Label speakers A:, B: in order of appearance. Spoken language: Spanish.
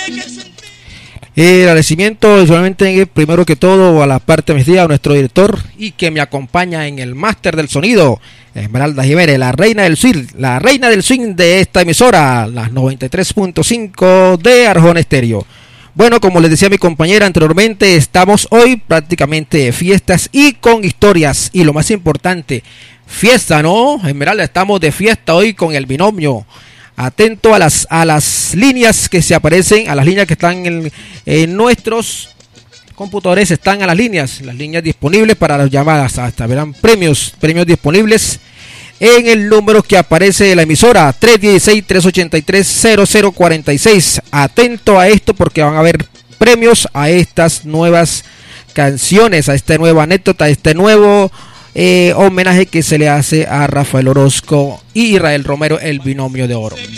A: Agradecimiento solamente primero que todo a la parte de a nuestro director y que me acompaña en el máster del sonido, Esmeralda Jiménez, la reina del swing de esta emisora, las 93.5 de Arjona Estéreo. Bueno, como les decía mi compañera anteriormente, estamos hoy prácticamente de fiestas y con historias, y lo más importante, fiesta, ¿no? Esmeralda, estamos de fiesta hoy con el binomio. Atento a las líneas que se aparecen, a las líneas que están en nuestros computadores, están a las líneas disponibles para las llamadas. Hasta verán premios disponibles en el número que aparece en la emisora, 316-383-0046. Atento a esto porque van a haber premios a estas nuevas canciones, a esta nueva anécdota, a este nuevo homenaje que se le hace a Rafael Orozco y Israel Romero, el binomio de oro.